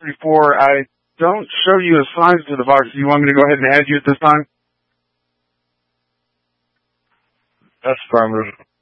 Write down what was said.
before. I don't show you assigned to the box. Do you want me to go ahead and add you at this time? That's affirmative.